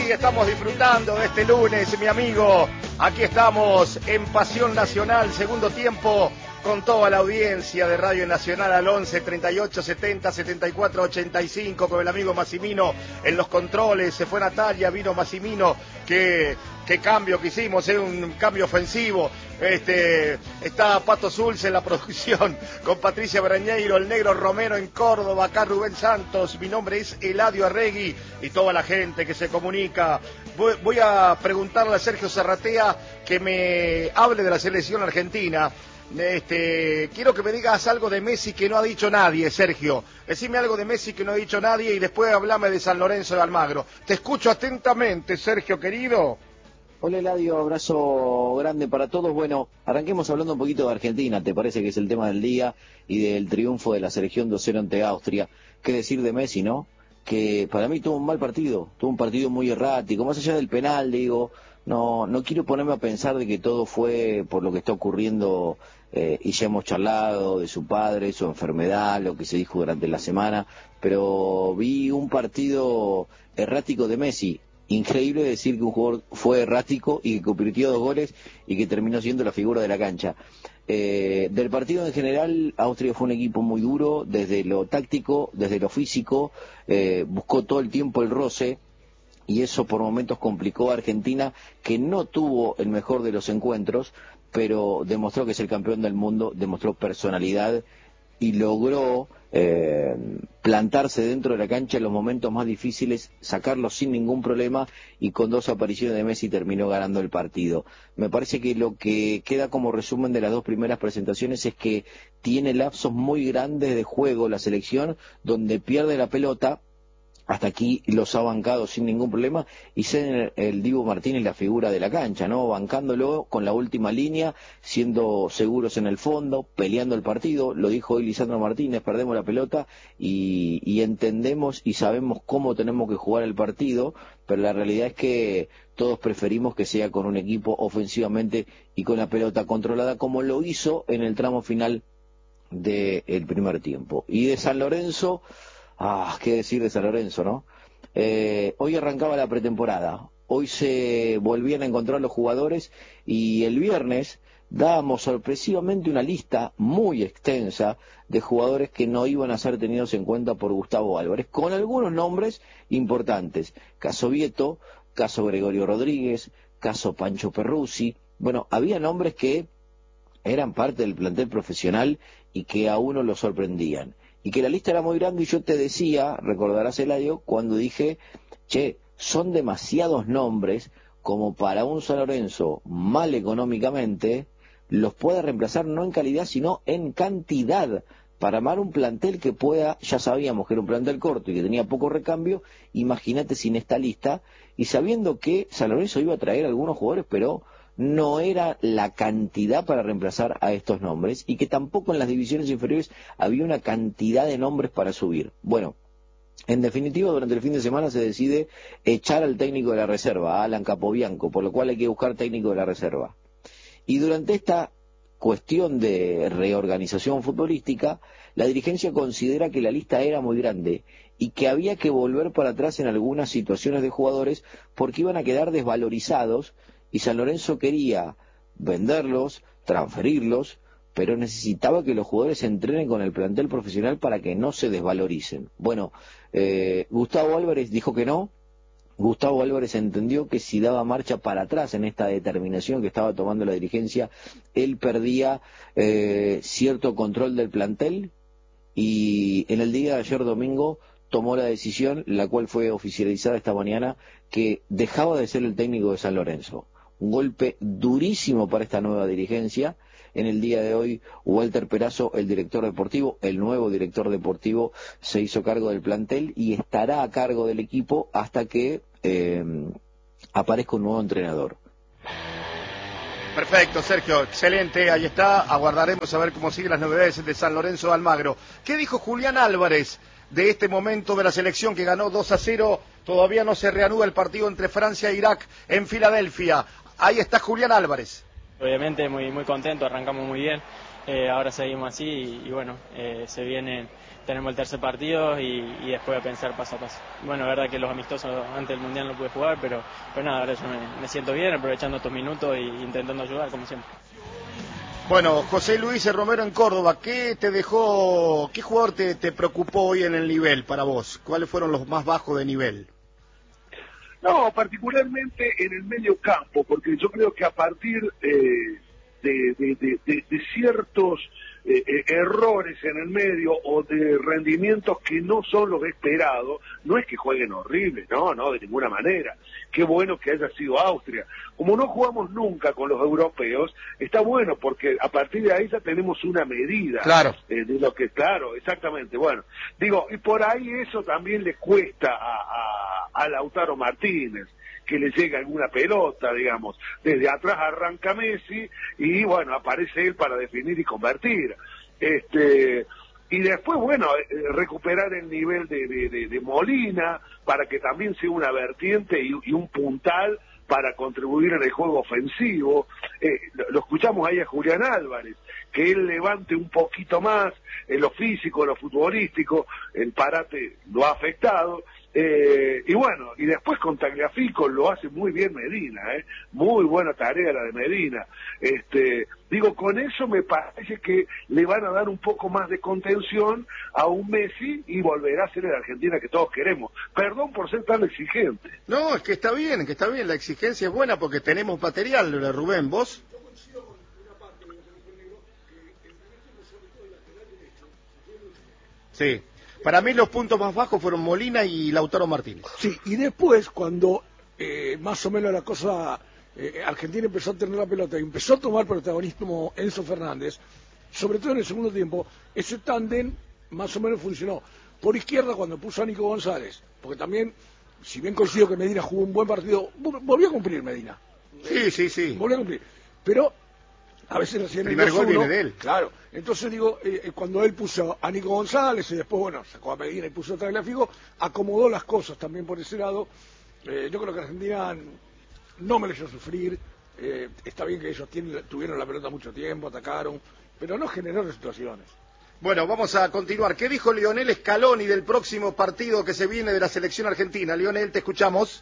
estamos disfrutando de este lunes, mi amigo. Aquí estamos en Pasión Nacional, segundo tiempo, con toda la audiencia de Radio Nacional al 11 38 70 74 85, con el amigo Massimino en los controles. Se fue Natalia, vino Massimino. Qué cambio que hicimos, un cambio ofensivo. Está Pato Zulce en la producción, con Patricia Brañeiro, el Negro Romero en Córdoba, acá Rubén Santos. Mi nombre es Eladio Arregui y toda la gente que se comunica. Voy a preguntarle a Sergio Zarratea que me hable de la selección argentina. Quiero que me digas algo de Messi que no ha dicho nadie, Sergio. Decime algo de Messi que no ha dicho nadie y después hablame de San Lorenzo de Almagro. Te escucho atentamente, Sergio, querido. Hola Eladio, abrazo grande para todos. Bueno, arranquemos hablando un poquito de Argentina, ¿te parece que es el tema del día? Y del triunfo de la selección 2-0 ante Austria. ¿Qué decir de Messi, no? Que para mí tuvo un mal partido, tuvo un partido muy errático, más allá del penal, digo, no quiero ponerme a pensar de que todo fue por lo que está ocurriendo, y ya hemos charlado de su padre, su enfermedad, lo que se dijo durante la semana, pero vi un partido errático de Messi. Increíble decir que un jugador fue errático y que convirtió 2 goles y que terminó siendo la figura de la cancha. Del partido en general, Austria fue un equipo muy duro, desde lo táctico, desde lo físico, buscó todo el tiempo el roce, y eso por momentos complicó a Argentina, que no tuvo el mejor de los encuentros, pero demostró que es el campeón del mundo, demostró personalidad y logró plantarse dentro de la cancha en los momentos más difíciles, sacarlos sin ningún problema, y con 2 apariciones de Messi terminó ganando el partido. Me parece que lo que queda como resumen de las 2 primeras presentaciones es que tiene lapsos muy grandes de juego la selección, donde pierde la pelota. Hasta aquí los ha bancado sin ningún problema, y ser el Dibu Martínez la figura de la cancha, ¿no? Bancándolo con la última línea, siendo seguros en el fondo, peleando el partido. Lo dijo hoy Lisandro Martínez: perdemos la pelota y entendemos y sabemos cómo tenemos que jugar el partido, pero la realidad es que todos preferimos que sea con un equipo ofensivamente y con la pelota controlada, como lo hizo en el tramo final del primer tiempo. Y de San Lorenzo... qué decir de San Lorenzo, ¿no? Hoy arrancaba la pretemporada, hoy se volvían a encontrar los jugadores, y el viernes dábamos sorpresivamente una lista muy extensa de jugadores que no iban a ser tenidos en cuenta por Gustavo Álvarez, con algunos nombres importantes: caso Vieto, caso Gregorio Rodríguez, caso Pancho Perruzzi. Bueno, había nombres que eran parte del plantel profesional y que a uno lo sorprendían, y que la lista era muy grande. Y yo te decía, recordarás, Eladio, cuando dije, son demasiados nombres como para un San Lorenzo mal económicamente los pueda reemplazar, no en calidad sino en cantidad, para armar un plantel que pueda. Ya sabíamos que era un plantel corto y que tenía poco recambio, imagínate sin esta lista, y sabiendo que San Lorenzo iba a traer algunos jugadores, pero no era la cantidad para reemplazar a estos nombres, y que tampoco en las divisiones inferiores había una cantidad de nombres para subir. Bueno, en definitiva, durante el fin de semana se decide echar al técnico de la reserva, a Alan Capobianco, por lo cual hay que buscar técnico de la reserva. Y durante esta cuestión de reorganización futbolística, la dirigencia considera que la lista era muy grande y que había que volver para atrás en algunas situaciones de jugadores, porque iban a quedar desvalorizados, y San Lorenzo quería venderlos, transferirlos, pero necesitaba que los jugadores se entrenen con el plantel profesional para que no se desvaloricen. Bueno, Gustavo Álvarez dijo que no. Gustavo Álvarez entendió que si daba marcha para atrás en esta determinación que estaba tomando la dirigencia, él perdía cierto control del plantel, y en el día de ayer domingo tomó la decisión, la cual fue oficializada esta mañana, que dejaba de ser el técnico de San Lorenzo. Un golpe durísimo para esta nueva dirigencia. En el día de hoy, Walter Perazo, el director deportivo, el nuevo director deportivo, se hizo cargo del plantel y estará a cargo del equipo hasta que aparezca un nuevo entrenador. Perfecto, Sergio, excelente, ahí está. Aguardaremos a ver cómo siguen las novedades de San Lorenzo de Almagro. ¿Qué dijo Julián Álvarez de este momento de la selección que ganó 2-0? Todavía no se reanuda el partido entre Francia e Irak en Filadelfia. Ahí está Julián Álvarez. Obviamente muy contento, arrancamos muy bien, ahora seguimos así y bueno, se vienen tenemos el tercer partido y después a pensar paso a paso. Bueno, la verdad que los amistosos antes del Mundial no pude jugar, pero nada, ahora yo me siento bien, aprovechando estos minutos e intentando ayudar como siempre. Bueno, José Luis Romero en Córdoba, ¿qué te dejó, qué jugador te preocupó hoy en el nivel para vos? ¿Cuáles fueron los más bajos de nivel? No, particularmente en el medio campo, porque yo creo que a partir de ciertos errores en el medio o de rendimientos que no son los esperados, no es que jueguen horrible, no, de ninguna manera. Qué bueno que haya sido Austria. Como no jugamos nunca con los europeos, está bueno porque a partir de ahí ya tenemos una medida. Claro. De lo que, claro, exactamente. Bueno, digo, y por ahí eso también le cuesta a Lautaro Martínez, que le llega alguna pelota, digamos. Desde atrás arranca Messi y bueno, aparece él para definir y convertir. Y después, bueno, recuperar el nivel de Molina para que también sea una vertiente y un puntal para contribuir en el juego ofensivo. Lo escuchamos ahí a Julián Álvarez, que él levante un poquito más en lo físico, en lo futbolístico, el parate lo ha afectado. Y bueno, y después con Tagliafico lo hace muy bien Medina, muy buena tarea la de Medina. Digo, con eso me parece que le van a dar un poco más de contención a un Messi y volverá a ser la Argentina que todos queremos. Perdón por ser tan exigente. No, es que está bien, la exigencia es buena porque tenemos material, Rubén, ¿vos? Sí. Para mí los puntos más bajos fueron Molina y Lautaro Martínez. Sí, y después cuando más o menos la cosa, Argentina empezó a tener la pelota y empezó a tomar protagonismo Enzo Fernández, sobre todo en el segundo tiempo, ese tándem más o menos funcionó. Por izquierda cuando puso a Nico González, porque también, si bien considero que Medina jugó un buen partido, volvió a cumplir Medina. Sí. Volvió a cumplir, pero a veces recién el primer gol viene de él. Claro, entonces digo, cuando él puso a Nico González y después, bueno, sacó a Medina y puso a Tagliafico, acomodó las cosas también por ese lado. Yo creo que Argentina no mereció sufrir. Está bien que ellos tuvieron la pelota mucho tiempo, atacaron, pero no generó situaciones. Bueno, vamos a continuar. ¿Qué dijo Lionel Scaloni del próximo partido que se viene de la selección argentina? Lionel, te escuchamos.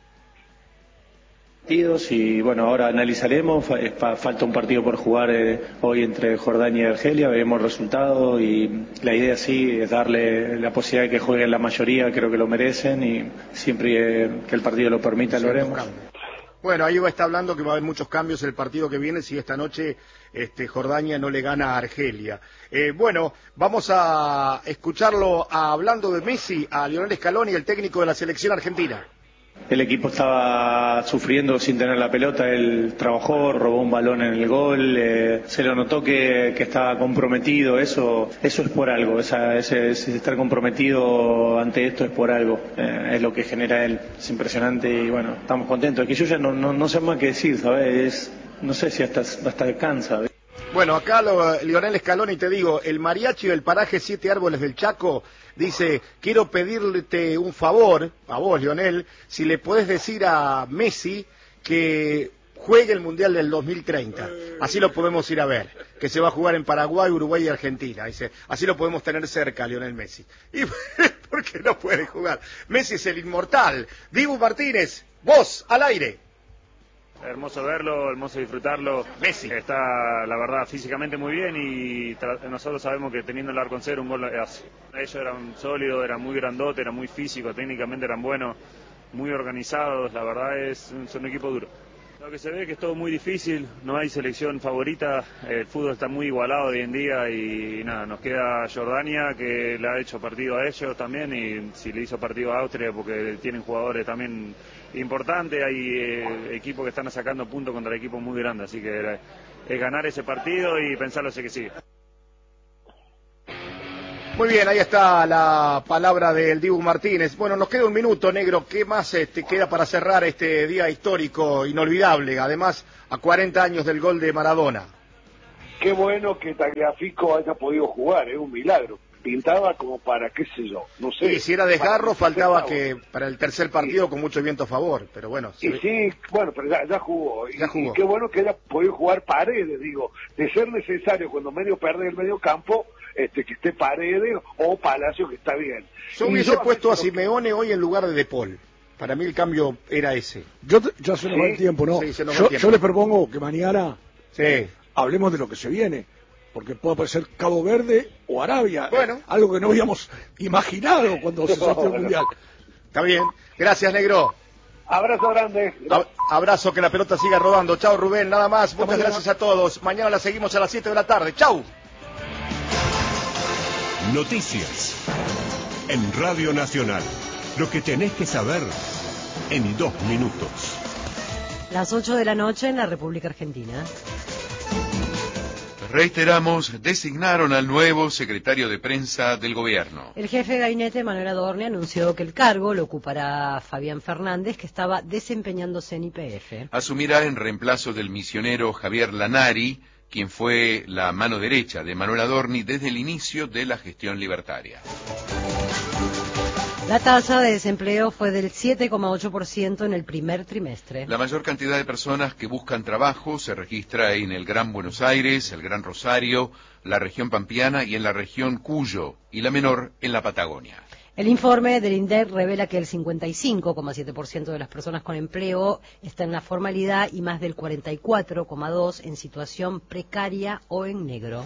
Y bueno, ahora analizaremos, falta un partido por jugar hoy entre Jordania y Argelia, veremos el resultado y la idea sí es darle la posibilidad de que jueguen la mayoría, creo que lo merecen y siempre que el partido lo permita lo haremos. Bueno, ahí está hablando que va a haber muchos cambios el partido que viene si esta noche Jordania no le gana a Argelia. Bueno, vamos a escucharlo hablando de Messi, a Lionel Scaloni, el técnico de la selección argentina. El equipo estaba sufriendo sin tener la pelota, él trabajó, robó un balón en el gol, se lo notó que estaba comprometido, eso es por algo, ese estar comprometido ante esto es por algo, es lo que genera él, es impresionante y bueno, estamos contentos, es que yo ya no sé más qué decir, ¿sabes? No sé si hasta cansa. Bueno, acá Lionel Scaloni, te digo, el mariachi del paraje Siete Árboles del Chaco dice, quiero pedirte un favor, a vos Lionel, si le podés decir a Messi que juegue el Mundial del 2030, así lo podemos ir a ver, que se va a jugar en Paraguay, Uruguay y Argentina, dice, así lo podemos tener cerca, Lionel Messi. ¿Y por qué no puede jugar? Messi es el inmortal. Dibu Martínez, vos, al aire. Hermoso verlo, hermoso disfrutarlo. Messi está, la verdad, físicamente muy bien y nosotros sabemos que teniendo el arco en cero un gol hace. Ellos eran sólidos, eran muy grandotes, eran muy físicos, técnicamente eran buenos, muy organizados, la verdad son un equipo duro. Lo que se ve es que es todo muy difícil, no hay selección favorita, el fútbol está muy igualado hoy en día y nada, nos queda Jordania que le ha hecho partido a ellos también y si le hizo partido a Austria porque tienen jugadores también importantes, hay equipos que están sacando puntos contra equipos muy grandes, así que es ganar ese partido y pensarlo ese que sigue. Muy bien, ahí está la palabra del Dibu Martínez. Bueno, nos queda un minuto, negro. ¿Qué más queda para cerrar este día histórico, inolvidable? Además, a 40 años del gol de Maradona. Qué bueno que Tagliafico haya podido jugar, es un milagro. Pintaba como para, qué sé yo, no sé. Y si era desgarro, faltaba que para el tercer partido con mucho viento a favor, pero bueno. Sí, bueno, pero ya jugó. Ya jugó. Y qué bueno que haya podido jugar Paredes, digo, de ser necesario cuando medio pierde el medio campo, que esté Paredes o Palacio, que está bien. Yo hubiese puesto a Simeone hoy en lugar de Paul. Para mí el cambio era ese. Ya se nos va el tiempo, ¿no? Sí, se nos va el tiempo. Yo les propongo que mañana sí. Hablemos de lo que se viene, porque puede aparecer Cabo Verde o Arabia, bueno. Algo que no habíamos imaginado cuando se sorteó el Mundial. Está bien, gracias, negro. Abrazo grande. Abrazo, que la pelota siga rodando. Chau, Rubén, nada más. Muchas gracias a todos. Mañana la seguimos a las 7 de la tarde. Chau. Noticias en Radio Nacional. Lo que tenés que saber en 2 minutos. Las 8 de la noche en la República Argentina. Reiteramos, designaron al nuevo secretario de prensa del gobierno. El jefe de gabinete, Manuel Adorni, anunció que el cargo lo ocupará Fabián Fernández, que estaba desempeñándose en YPF. Asumirá en reemplazo del misionero Javier Lanari, quien fue la mano derecha de Manuel Adorni desde el inicio de la gestión libertaria. La tasa de desempleo fue del 7,8% en el primer trimestre. La mayor cantidad de personas que buscan trabajo se registra en el Gran Buenos Aires, el Gran Rosario, la región pampeana y en la región Cuyo, y la menor en la Patagonia. El informe del INDEC revela que el 55,7% de las personas con empleo está en la formalidad y más del 44,2% en situación precaria o en negro.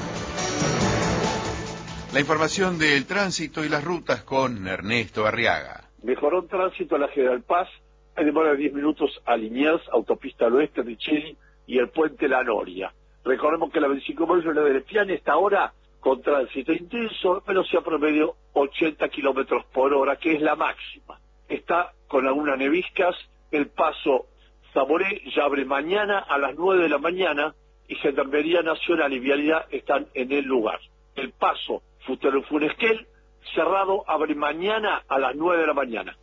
La información del tránsito y las rutas con Ernesto Arriaga. Mejoró el tránsito a la General Paz, hay demora de 10 minutos a Liniers, autopista al oeste de Chile y el puente La Noria. Recordemos que la 25 de mayo de Lepiane está ahora con tránsito intenso, velocidad promedio 80 kilómetros por hora, que es la máxima. Está con algunas neviscas, el paso Zamoré ya abre mañana a las 9 de la mañana y Gendarmería Nacional y Vialidad están en el lugar. El paso Funesquel, cerrado, abre mañana a las 9 de la mañana.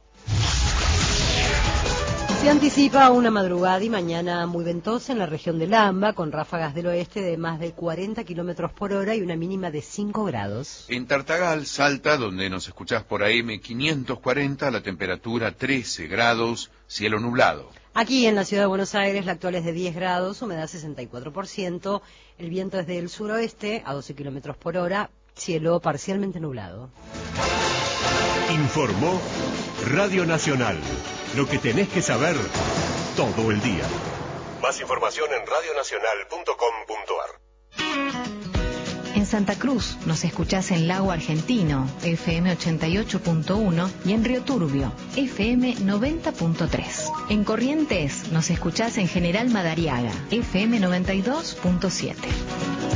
Se anticipa una madrugada y mañana muy ventosa en la región de Lamba, con ráfagas del oeste de más de 40 kilómetros por hora y una mínima de 5 grados. En Tartagal, Salta, donde nos escuchás por AM 540, la temperatura 13 grados, cielo nublado. Aquí en la ciudad de Buenos Aires la actual es de 10 grados, humedad 64%, el viento es del suroeste a 12 kilómetros por hora, cielo parcialmente nublado. Informó Radio Nacional. Lo que tenés que saber todo el día. Más información en radionacional.com.ar. En Santa Cruz nos escuchás en Lago Argentino, FM 88.1 y en Río Turbio, FM 90.3. En Corrientes nos escuchás en General Madariaga, FM 92.7.